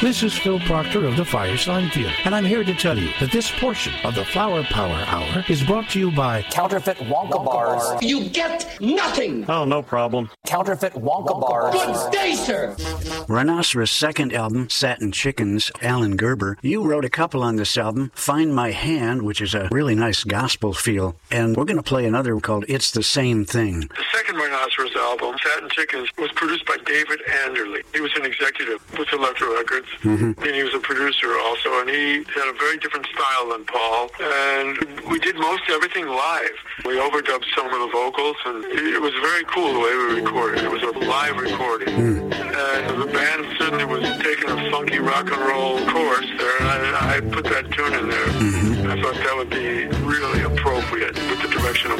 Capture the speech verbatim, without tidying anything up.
This is Phil Proctor of the Firesign Theater, and I'm here to tell you that this portion of the Flower Power Hour is brought to you by Counterfeit Wonka Bars. You get nothing! Oh, no problem. Counterfeit Wonka, Wonka Bars. Good day, sir! Rhinoceros' second album, Satin Chickens, Alan Gerber. You wrote a couple on this album, Find My Hand, which is a really nice gospel feel, and we're going to play another called It's the Same Thing. The second Rhinoceros album, Satin Chickens, was produced by David Anderle. He was an executive with Elektra Records, mm-hmm. and he was a producer also, and he had a very different style than Paul, and we did most everything live. We overdubbed some of the vocals, and it was very cool the way we recorded. It was a live recording, mm. and the band certainly was taking a funky rock and roll course there, and I, I put that tune in there. Mm-hmm. I thought that would be really appropriate with the direction of